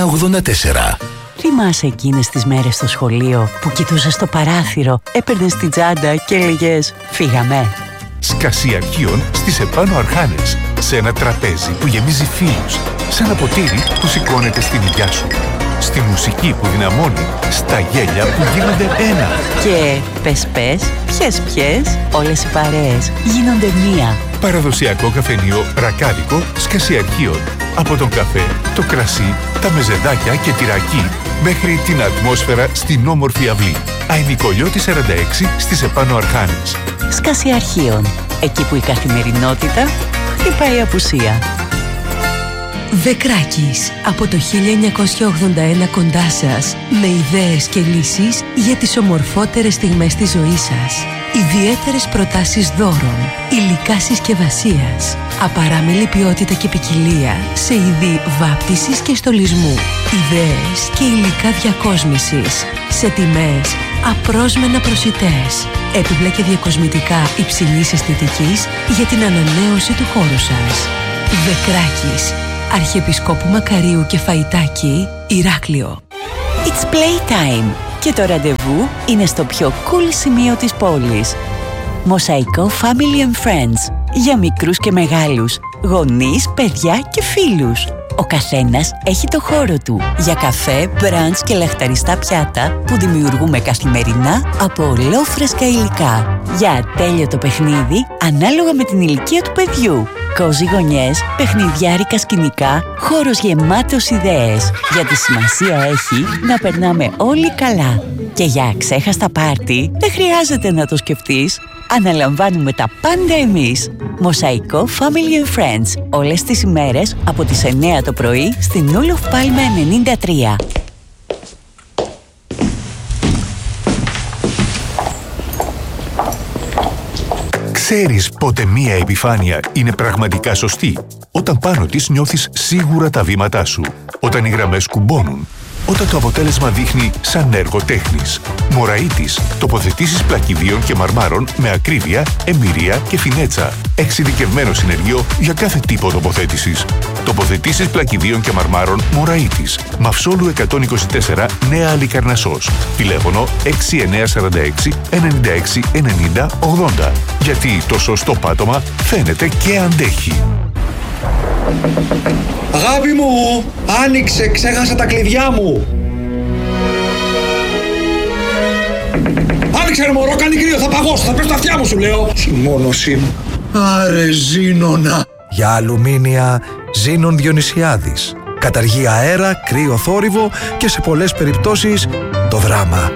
8184. Θυμάσαι εκείνες τις μέρες στο σχολείο που κοιτούσες στο παράθυρο, έπαιρνες την τσάντα και έλεγες «Φύγαμε». Σκασί αρχείων στις επάνω Αρχάνες. Σε ένα τραπέζι που γεμίζει φίλους. Σε ένα ποτήρι που σηκώνεται στην υγειά σου. Στη μουσική που δυναμώνει. Στα γέλια που γίνονται ένα. Και πες, ποιες, όλες οι παρέες γίνονται μία. Παραδοσιακό καφενείο ρακάδικο Σκασί αρχείων. Από τον καφέ, το κρασί, τα μεζεδάκια και τυρακί μέχρι την ατμόσφαιρα στην όμορφη αυλή. Αϊνικολιώτη 46 στις επάνω Αρχάνες. Σκασί αρχείων. Εκεί που η καθημερινότητα χτυπάει απουσία. Δεκράκης. Από το 1981 κοντά σας. Με ιδέες και λύσεις για τις ομορφότερες στιγμές της ζωής σας. Ιδιαίτερες προτάσεις δώρων. Υλικά συσκευασίας. Απαράμιλη ποιότητα και ποικιλία σε είδη βάπτισης και στολισμού. Ιδέες και υλικά διακόσμησης. Σε τιμές απρόσμενα προσιτές. Έπιπλα και διακοσμητικά υψηλής αισθητικής για την ανανέωση του χώρου σας. Δεκράκης. Αρχιεπισκόπου Μακαρίου και Φαϊτάκη, Ηράκλειο. It's playtime και το ραντεβού είναι στο πιο cool σημείο της πόλης. Μοσαϊκό Family and Friends. Για μικρούς και μεγάλους, γονείς, παιδιά και φίλους. Ο καθένας έχει το χώρο του για καφέ, μπραντς και λαχταριστά πιάτα που δημιουργούμε καθημερινά από ολόφρεσκα υλικά. Για ατέλειωτο παιχνίδι ανάλογα με την ηλικία του παιδιού. Κόζι γωνιές, παιχνιδιάρικα σκηνικά, χώρος γεμάτος ιδέες. Γιατί σημασία έχει να περνάμε όλοι καλά. Και για αξέχαστα πάρτι δεν χρειάζεται να το σκεφτείς. Αναλαμβάνουμε τα πάντα εμείς. Μοσαϊκό Family and Friends. Όλες τις ημέρες από τις 9 το πρωί στην Ούλοφ Πάλμε 93. Ξέρεις πότε μία επιφάνεια είναι πραγματικά σωστή? Όταν πάνω της νιώθεις σίγουρα τα βήματά σου. Όταν οι γραμμές κουμπώνουν. Όταν το αποτέλεσμα δείχνει σαν έργο τέχνης. Μωραΐτης. Τοποθετήσεις πλακιδίων και μαρμάρων με ακρίβεια, εμπειρία και φινέτσα. Εξειδικευμένο συνεργείο για κάθε τύπο τοποθέτησης. Τοποθετήσεις πλακιδίων και μαρμάρων Μωραΐτης. Μαυσόλου 124, Νέα Αλικαρνασσός. Τηλέφωνο 6946 96 90 80. Γιατί το σωστό πάτωμα φαίνεται και αντέχει. Αγάπη μου, άνοιξε, ξέχασα τα κλειδιά μου. Άνοιξε ρε μωρό, κάνει κρύο, θα παγώσω, θα πέσω τα αυτιά μου σου λέω. Συμμόνωσή μου. Άρε Ζήνονα. Για αλουμίνια Ζήνων Διονυσιάδης. Καταργεί αέρα, κρύο θόρυβο και σε πολλές περιπτώσεις το δράμα.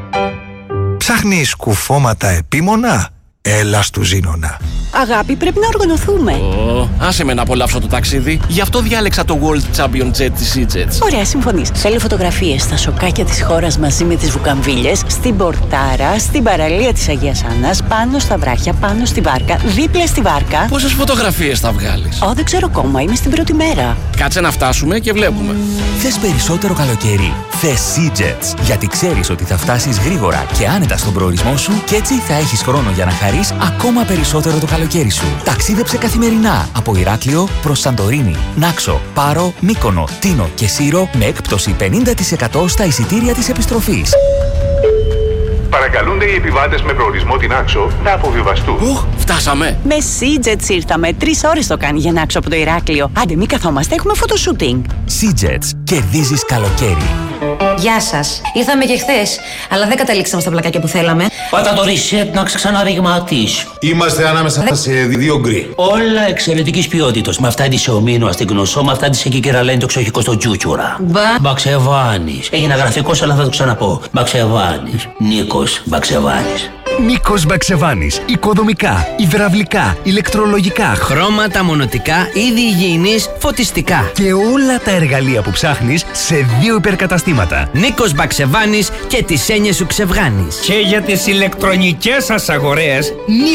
Ψάχνεις κουφώματα επίμονα? Έλα στου Ζήνονα. Αγάπη, πρέπει να οργανωθούμε. Άσε με να απολαύσω το ταξίδι. Γι' αυτό διάλεξα το World Champion Jet της EasyJet. Ωραία, συμφωνείς. Θέλω φωτογραφίες στα σοκάκια της χώρας μαζί με τις βουκαμβίλες, στην πορτάρα, στην παραλία της Αγίας Άννας, πάνω στα βράχια, πάνω στη βάρκα, δίπλα στη βάρκα. Πόσες φωτογραφίες θα βγάλεις? Δεν ξέρω ακόμα, είμαι στην πρώτη μέρα. Κάτσε να φτάσουμε και βλέπουμε. Θες περισσότερο καλοκαίρι? Θες EasyJet. Γιατί ξέρεις ότι θα φτάσεις γρήγορα και άνετα στον προορισμό σου και έτσι θα έχεις χρόνο για να χαρείς ακόμα περισσότερο το καλοκαίρι σου. Ταξίδεψε καθημερινά από Ηράκλειο προς Σαντορίνη, Νάξο, Πάρο, Μύκονο, Τίνο και Σύρο με έκπτωση 50% στα εισιτήρια της επιστροφής. Παρακαλούνται οι επιβάτες με προορισμό την Άξο να αποβιβαστούν. Φτάσαμε. Με EasyJet ήρθαμε. 3 ώρες το κάνει για να Άξο από το Ηράκλειο. Άντε, μην καθόμαστε, έχουμε φωτοσούτινγκ. EasyJet. Κερδίζεις καλοκαίρι. Γεια σας. Ήρθαμε και χθες, αλλά δεν καταλήξαμε στα πλακάκια που θέλαμε. Πάτα το reset να ξαναρριγματίσει. Είμαστε ανάμεσα σε 2 γκρι. Όλα εξαιρετικής ποιότητας. Με αυτά της Εωμήνου στην Γνωσό, με αυτά της εκεί κεραλένη το ξοχικό στο Τζούτσουρα. Μπαξεβάνης. Έγινε γραφικός, αλλά θα το ξαναπώ. Μπαξεβάνης. Νίκος Μπαξεβάνης. Νίκος Μπαξεβάνης. Οικοδομικά, υδραυλικά, ηλεκτρολογικά, χρώματα, μονοτικά, είδη υγιεινής, φωτιστικά. Και όλα τα εργαλεία που ψάχνεις σε 2 υπερκαταστήματα. Νίκος Μπαξεβάνης και τις έννοιες σου ξεβγάνεις. Και για τις ηλεκτρονικές σας αγορές,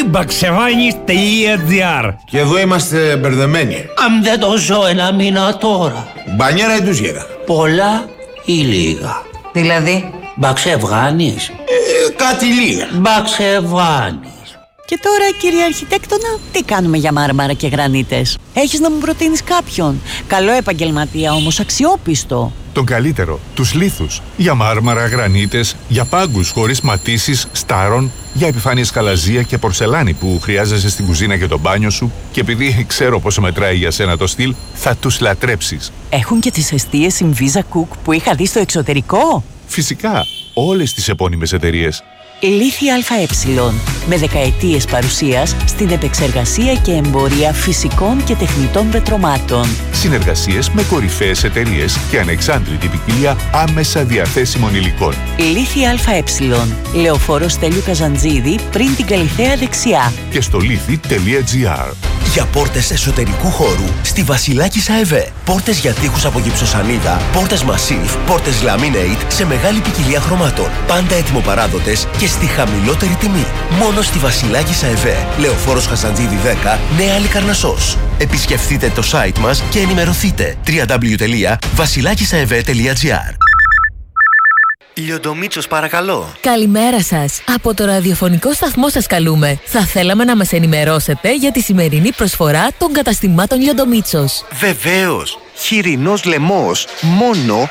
nibaxevanis.gr. Και εδώ είμαστε μπερδεμένοι. Αν δεν το ζω 1 μήνα τώρα. Μπανιέρα ή τουζιέρα? Πολλά ή λίγα? Δηλαδή? Μπαξεβάνης. Κάτι λίγα. Μπαξεβάνης. Και τώρα, κύριε αρχιτέκτονα, τι κάνουμε για μάρμαρα και γρανίτες? Έχεις να μου προτείνεις κάποιον? Καλό επαγγελματία όμως, αξιόπιστο. τον καλύτερο, τους λίθους, για μάρμαρα, γρανίτες, για πάγκους χωρίς ματίσεις, στάρων, για επιφάνειες χαλαζία και πορσελάνη που χρειάζεσαι στην κουζίνα και το μπάνιο σου και επειδή ξέρω πόσο μετράει για σένα το στυλ, θα τους λατρέψεις. Έχουν και τις εστίες Inviza Cook που είχα δει στο εξωτερικό. Φυσικά, όλες τις επώνυμες εταιρείες. Λίθη ΑΕ, με δεκαετίες παρουσίας στην επεξεργασία και εμπορία φυσικών και τεχνητών πετρωμάτων. Συνεργασίες με κορυφαίες εταιρείες και ανεξάντλητη ποικιλία άμεσα διαθέσιμων υλικών. Λίθη ΑΕ, Λεωφόρος Στέλιου Καζαντζίδη, πριν την Καλιθέα δεξιά. Και στο λίθη.gr. Για πόρτες εσωτερικού χώρου στη Βασιλάκης ΑΕΒ. Πόρτες για τοίχους από γυψοσανίδα, πόρτες Massif, πόρτες Laminate σε μεγάλη ποικιλία χρωμάτων. Πάντα έτοιμοπαράδοτες και στη χαμηλότερη τιμή. Μόνο στη Βασιλάκης ΑΕΒ. Λεωφόρος Χασαντζίδη 10, Νέα Λικαρνασσός. Επισκεφτείτε το site μας και ενημερωθείτε. www.vasilakisaev.gr. Λιοντομίτσος, παρακαλώ. Καλημέρα σας. Από το ραδιοφωνικό σταθμό σας καλούμε. Θα θέλαμε να μας ενημερώσετε για τη σημερινή προσφορά των καταστημάτων Λιοντομίτσος. Βεβαίως. Χοιρινός λαιμός, μόνο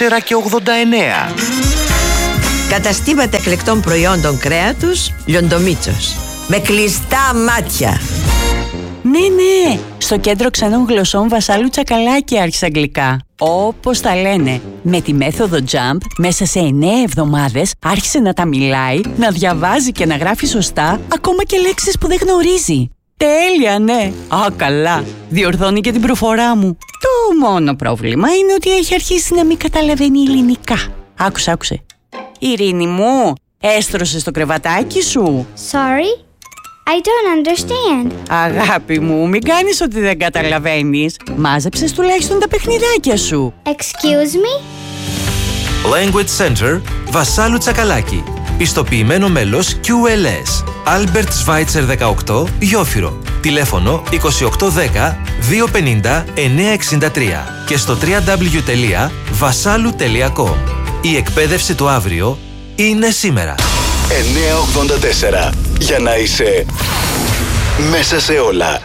4,89. Καταστήματα εκλεκτών προϊόντων κρέατος Λιοντομίτσος. Με κλειστά μάτια. Ναι, στο κέντρο ξένων γλωσσών Βασάλου Τσακαλάκη άρχισε αγγλικά. Όπως τα λένε, με τη μέθοδο JUMP, μέσα σε 9 εβδομάδες άρχισε να τα μιλάει, να διαβάζει και να γράφει σωστά, ακόμα και λέξεις που δεν γνωρίζει. Τέλεια, ναι. Καλά. Διορθώνει και την προφορά μου. Το μόνο πρόβλημα είναι ότι έχει αρχίσει να μην καταλαβαίνει ελληνικά. Άκουσε. Ειρήνη μου, έστρωσες το κρεβατάκι σου? Sorry, I don't understand. Αγάπη μου, μην κάνεις ότι δεν καταλαβαίνεις. Μάζεψες τουλάχιστον τα παιχνιδάκια σου. Excuse me? Language Center, Βασάλου Τσακαλάκη. Πιστοποιημένο μέλος QLS. Albert Schweitzer 18, Γιόφυρο. Τηλέφωνο 2810 250 963 και στο www.vasalu.com. Η εκπαίδευση του αύριο είναι σήμερα. 984. Για να είσαι μέσα σε όλα.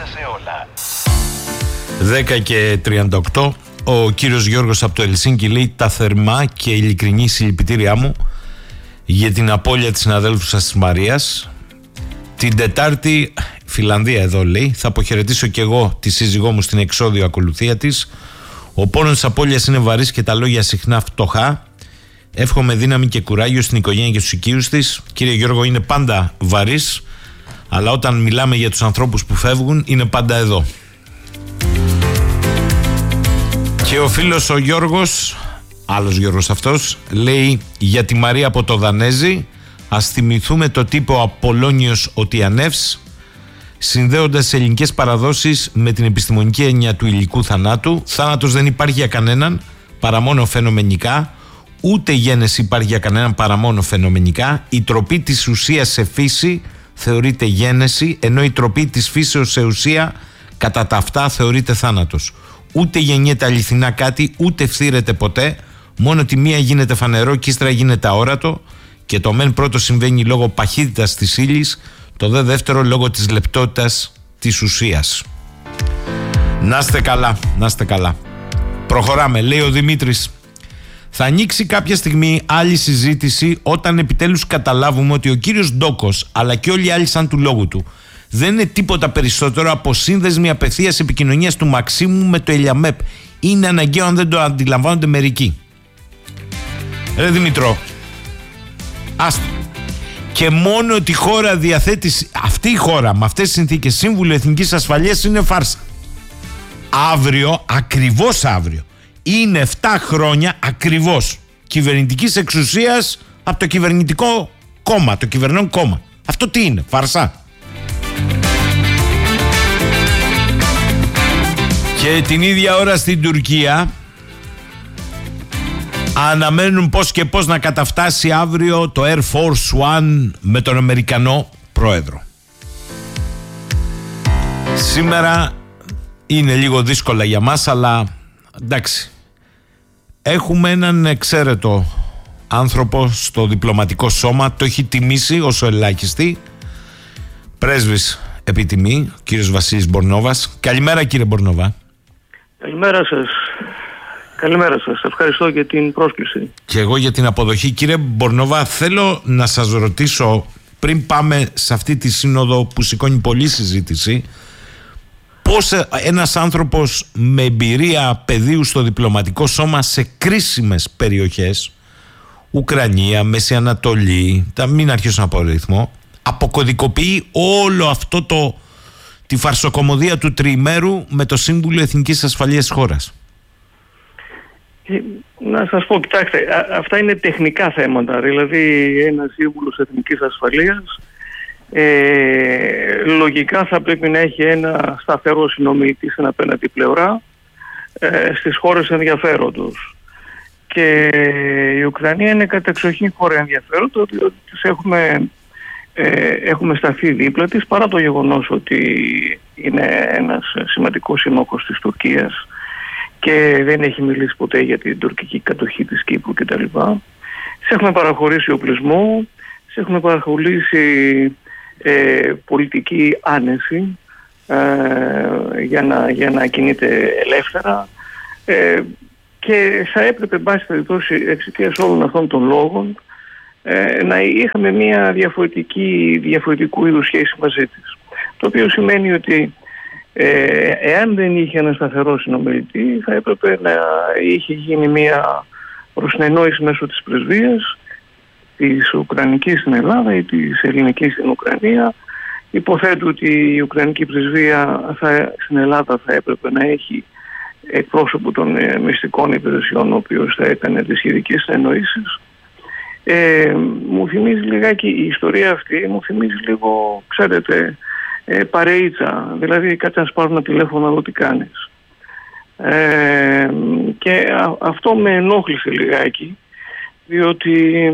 10 και 38. Ο κύριος Γιώργος από το Ελσίνκι λέει τα θερμά και ειλικρινή συλληπιτήριά μου για την απώλεια της συναδέλφου σας της Μαρίας. Την Τετάρτη, Φιλανδία εδώ λέει, θα αποχαιρετήσω και εγώ τη σύζυγό μου στην εξώδιο ακολουθία της. Ο πόνος της απώλειας είναι βαρύς και τα λόγια συχνά φτωχά. Εύχομαι δύναμη και κουράγιο στην οικογένεια και στους οικείους της. Κύριε Γιώργο, είναι πάντα βαρύς, αλλά όταν μιλάμε για τους ανθρώπους που φεύγουν είναι πάντα εδώ. Και ο φίλος ο Γιώργος, άλλος Γιώργος αυτός, λέει για τη Μαρία από το Δανέζι, ας θυμηθούμε το τύπο Απολλώνιος Οτιανεύς, συνδέοντας τις ελληνικές παραδόσεις με την επιστημονική έννοια του υλικού θανάτου. Θάνατος δεν υπάρχει για κανέναν παρά μόνο φαινομενικά, ούτε γένεση υπάρχει για κανέναν παρά μόνο φαινομενικά. Η τροπή της ουσίας σε φύση θεωρείται γένεση, ενώ η τροπή της φύσεως σε ουσία κατά τα αυτά θεωρείται θάνατος. Ούτε γεννιέται αληθινά κάτι, ούτε φθήρεται ποτέ, μόνο τη μία γίνεται φανερό και ύστερα γίνεται αόρατο, και το μεν πρώτο συμβαίνει λόγω παχύτητας της ύλης, το δε δεύτερο λόγω της λεπτότητας της ουσίας. Να είστε καλά, να είστε καλά. Προχωράμε, λέει ο Δημήτρης. Θα ανοίξει κάποια στιγμή άλλη συζήτηση όταν επιτέλους καταλάβουμε ότι ο κύριος Ντόκος αλλά και όλοι οι άλλοι σαν του λόγου του δεν είναι τίποτα περισσότερο από σύνδεσμοι απευθείας επικοινωνίας του Μαξίμου με το Ελιαμέπ. Είναι αναγκαίο αν δεν το αντιλαμβάνονται μερικοί. Ρε Δημητρό, άστο. Και μόνο ότι η χώρα διαθέτει, αυτή η χώρα με αυτές τις συνθήκες, Σύμβουλο Εθνικής Ασφαλείας, είναι φάρσα. Αύριο, ακριβώς αύριο, είναι 7 χρόνια ακριβώς κυβερνητικής εξουσίας από το κυβερνητικό κόμμα, το κυβερνών κόμμα. Αυτό τι είναι, φάρσα? Και την ίδια ώρα στην Τουρκία αναμένουν πώς και πώς να καταφτάσει αύριο το Air Force One με τον Αμερικανό πρόεδρο. Σήμερα είναι λίγο δύσκολα για μας, αλλά εντάξει. Έχουμε έναν εξαίρετο άνθρωπο στο διπλωματικό σώμα, το έχει τιμήσει όσο ελάχιστη, πρέσβης επιτιμή, ο κύριος Βασίλης Μπορνόβας. Καλημέρα κύριε Μπορνόβα. Καλημέρα σας. Καλημέρα σας. Ευχαριστώ για την πρόσκληση. Και εγώ για την αποδοχή. Κύριε Μπορνόβα, θέλω να σας ρωτήσω, πριν πάμε σε αυτή τη σύνοδο που σηκώνει πολλή συζήτηση, πώς ένας άνθρωπος με εμπειρία πεδίου στο διπλωματικό σώμα σε κρίσιμες περιοχές, Ουκρανία, Μέση Ανατολή, μην αρχίσω να πω ρυθμό, αποκωδικοποιεί όλο αυτό τη φαρσοκομωδία του τριημέρου με το Σύμβουλο Εθνικής Ασφαλείας της χώρας? Να σας πω, κοιτάξτε, αυτά είναι τεχνικά θέματα. Δηλαδή ένας Σύμβουλος Εθνικής Ασφαλείας λογικά θα πρέπει να έχει ένα σταθερό συνομιλητή στην απέναντι πλευρά στις χώρες ενδιαφέροντος. Και η Ουκρανία είναι κατεξοχήν χώρα ενδιαφέροντος, διότι έχουμε σταθεί δίπλα της, παρά το γεγονός ότι είναι ένας σημαντικός σύμμαχος της Τουρκίας και δεν έχει μιλήσει ποτέ για την τουρκική κατοχή της Κύπρου κτλ. Σε έχουμε παραχωρήσει οπλισμό, σε έχουμε παραχωρήσει πολιτική άνεση για να κινείται ελεύθερα, και θα έπρεπε, εν πάση περιπτώσει, εξαιτίας όλων αυτών των λόγων, να είχαμε μια διαφορετικού είδους σχέση μαζί της. Το οποίο σημαίνει ότι εάν δεν είχε ένα σταθερό συνομιλητή, θα έπρεπε να είχε γίνει μια προσυνεννόηση μέσω της πρεσβείας της Ουκρανικής στην Ελλάδα ή της Ελληνικής στην Ουκρανία. Υποθέτω ότι η Ουκρανική πρεσβεία στην Ελλάδα θα έπρεπε να έχει εκπρόσωπο των μυστικών υπηρεσιών, ο οποίος θα έκανε τις σχετικές συνεννοήσεις. Μου θυμίζει λιγάκι η ιστορία αυτή, μου θυμίζει λίγο, ξέρετε, παρεΐτσα, δηλαδή κάτσε να σπάρω ένα τηλέφωνο να δω τι κάνεις. Και αυτό με ενόχλησε λιγάκι, διότι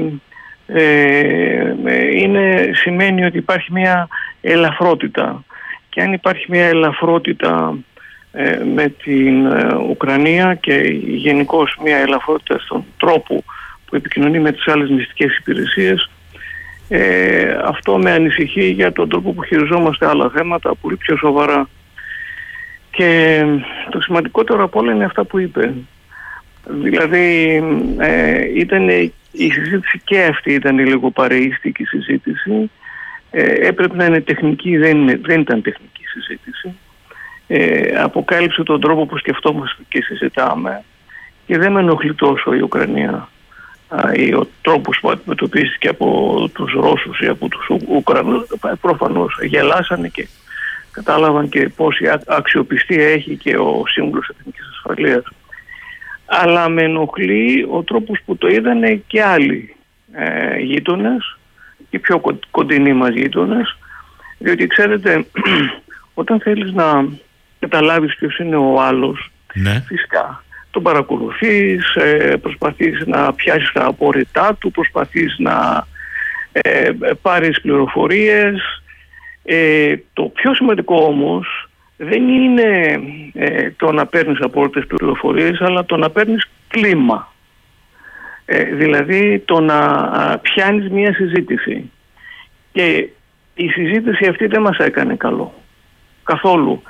σημαίνει ότι υπάρχει μια ελαφρότητα, και αν υπάρχει μια ελαφρότητα με την Ουκρανία και γενικώς μια ελαφρότητα στον τρόπο που επικοινωνεί με τις άλλες μυστικές υπηρεσίες, αυτό με ανησυχεί για τον τρόπο που χειριζόμαστε άλλα θέματα πολύ πιο σοβαρά. Και το σημαντικότερο από όλα είναι αυτά που είπε. Δηλαδή ήταν η συζήτηση, και αυτή ήταν λίγο παρεΐστικη συζήτηση. Έπρεπε να είναι τεχνική, δεν ήταν τεχνική συζήτηση. Αποκάλυψε τον τρόπο που σκεφτόμαστε και συζητάμε, και δεν με ενοχλεί τόσο η Ουκρανία ή ο τρόπος που αντιμετωπίστηκε από τους Ρώσους ή από τους Ουκρανούς. Προφανώς γελάσανε και κατάλαβαν και πόση αξιοπιστία έχει και ο Σύμβουλος Εθνικής Ασφαλείας. Αλλά με ενοχλεί ο τρόπος που το είδανε και άλλοι γείτονες, οι πιο κοντινοί μας γείτονες, διότι ξέρετε, όταν θέλεις να καταλάβεις ποιος είναι ο άλλος, ναι, φυσικά τον παρακολουθείς, προσπαθείς να πιάσεις τα απόρριτά του, προσπαθείς να πάρεις πληροφορίες. Το πιο σημαντικό όμως δεν είναι το να παίρνεις απόρριτες πληροφορίες, αλλά το να παίρνεις κλίμα. Δηλαδή το να πιάνεις μια συζήτηση. Και η συζήτηση αυτή δεν μας έκανε καλό καθόλου.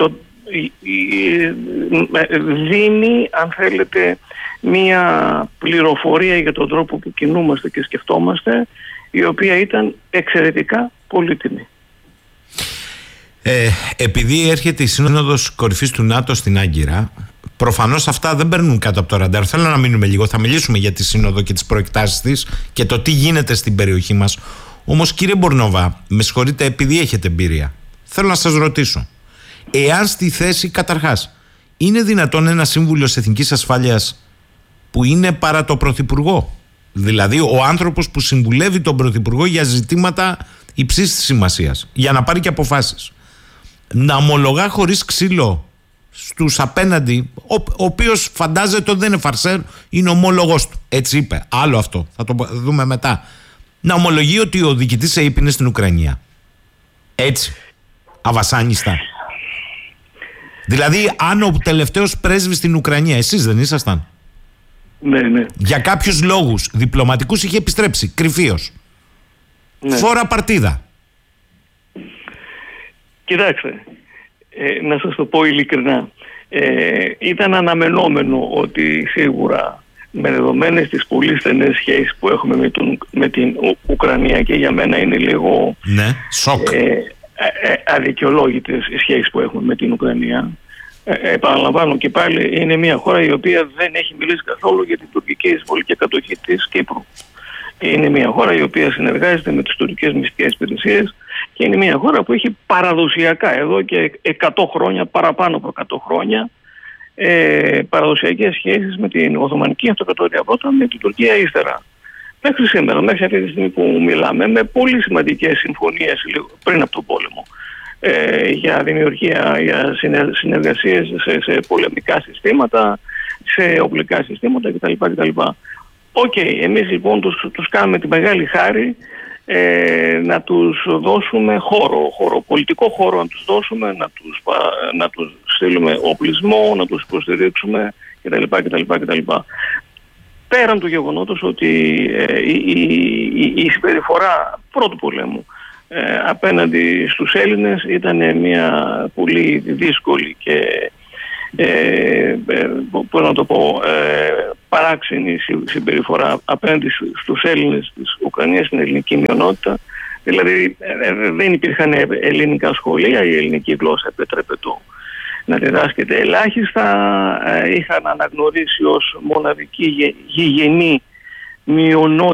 Δίνει, αν θέλετε, μία πληροφορία για τον τρόπο που κινούμαστε και σκεφτόμαστε, η οποία ήταν εξαιρετικά πολύτιμη. Επειδή έρχεται η Σύνοδος Κορυφής του ΝΑΤΟ στην Άγκυρα, προφανώς αυτά δεν παίρνουν κάτω από το ραντάρ. Θέλω να μείνουμε λίγο, θα μιλήσουμε για τη Σύνοδο και τις προεκτάσεις της και το τι γίνεται στην περιοχή μας. Όμως, κύριε Μπορνόβα, με συγχωρείτε, επειδή έχετε εμπειρία, θέλω να σας ρωτήσω, εάν στη θέση, καταρχάς, είναι δυνατόν ένα Σύμβουλος Εθνικής Ασφάλειας που είναι παρά το Πρωθυπουργό, δηλαδή ο άνθρωπος που συμβουλεύει τον Πρωθυπουργό για ζητήματα υψής της σημασίας, για να πάρει και αποφάσεις, να ομολογά χωρίς ξύλο στους απέναντι, ο οποίος φαντάζεται ότι δεν είναι φαρσέρ, είναι ομόλογος του, έτσι είπε, άλλο αυτό, θα το δούμε μετά, να ομολογεί ότι ο διοικητής ΑΕΠ είναι στην Ουκρανία, έτσι, αβασάνιστα. Δηλαδή, αν ο τελευταίος πρέσβης στην Ουκρανία, εσείς δεν ήσασταν? Ναι, ναι. Για κάποιους λόγους διπλωματικούς είχε επιστρέψει κρυφίως. Ναι. Φόρα παρτίδα. Κοιτάξτε, να σας το πω ειλικρινά. Ήταν αναμενόμενο ότι σίγουρα με δεδομένες τις πολύ στενές σχέσεις που έχουμε με την Ουκρανία, και για μένα είναι λίγο σοκ, αδικαιολόγητες οι σχέσεις που έχουμε με την Ουκρανία. Επαναλαμβάνω και πάλι, είναι μια χώρα η οποία δεν έχει μιλήσει καθόλου για την τουρκική εισβολή και κατοχή της Κύπρου. Είναι μια χώρα η οποία συνεργάζεται με τις τουρκικές μυστικές υπηρεσίες και είναι μια χώρα που έχει παραδοσιακά εδώ και 100 χρόνια, παραπάνω από 100 χρόνια, παραδοσιακές σχέσεις με την Οθωμανική Αυτοκρατορία πρώτα, με την Τουρκία ύστερα. Μέχρι σήμερα, μέχρι αυτή τη στιγμή που μιλάμε, με πολύ σημαντικές συμφωνίες πριν από τον πόλεμο, για δημιουργία, για συνεργασίες σε πολεμικά συστήματα, σε οπλικά συστήματα κτλ. Εμείς λοιπόν τους κάνουμε τη μεγάλη χάρη να τους δώσουμε χώρο, πολιτικό χώρο να τους δώσουμε, να τους στείλουμε οπλισμό, να τους υποστηρίξουμε κτλ. Πέραν του γεγονότος ότι η συμπεριφορά πρώτου πολέμου απέναντι στους Έλληνες ήταν μια πολύ δύσκολη και παράξενη συμπεριφορά απέναντι στους Έλληνες της Ουκρανίας, στην ελληνική μειονότητα. Δηλαδή δεν υπήρχαν ελληνικά σχολεία, η ελληνική γλώσσα επέτρεπε να διδάσκεται ελάχιστα, είχαν αναγνωρίσει ως μοναδική γηγενή μειονότητα